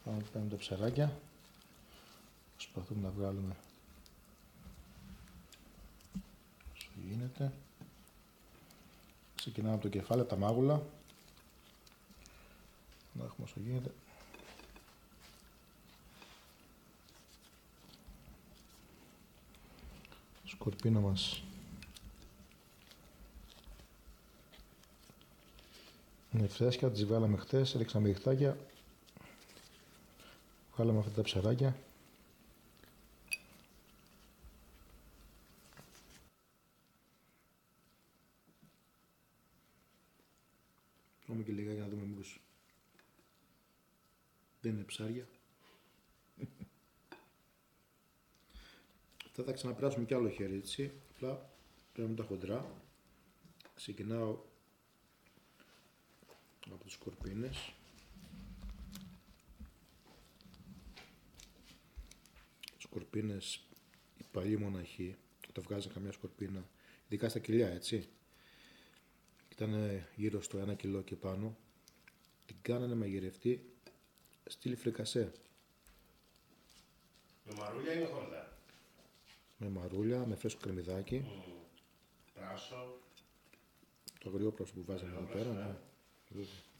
Πάμε παίρνουμε τα ψαράκια. Προσπαθούμε να βγάλουμε όσο γίνεται. Ξεκινάμε από το κεφάλι, τα μάγουλα. Να έχουμε όσο γίνεται. Σκορπίνα μας είναι φρέσκια, τις βγάλαμε χτες, ρίξαμε διχτάκια. Βγάλαμε αυτά τα ψαράκια. Τρώμε και λίγα για να δούμε μήπως δεν είναι ψάρια. Αυτά θα ξαναπεράσουμε κι άλλο χέρι, έτσι. Απλά παίρνουμε τα χοντρά. Ξεκινάω από τις σκορπίνες. Σκορπίνες, η παλιή μοναχή, όταν βγάζει καμιά σκορπίνα, ειδικά στα κιλιά, έτσι. Ήταν γύρω στο 1 κιλό και πάνω. Την κάνανε μαγειρευτή στυλ φρικασέ. Με μαρούλια ή με χόρτα? Με μαρούλια, με φρέσκο κρεμμυδάκι. Πράσο. Το αγριόπρασο που βάζαμε εδώ πέρα, ναι.